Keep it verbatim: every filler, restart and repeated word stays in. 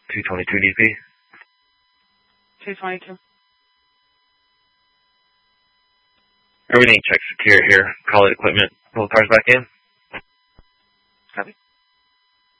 two twenty-two D P. two twenty-two. Everything check secure here. Call it equipment. Pull the cars back in. Copy.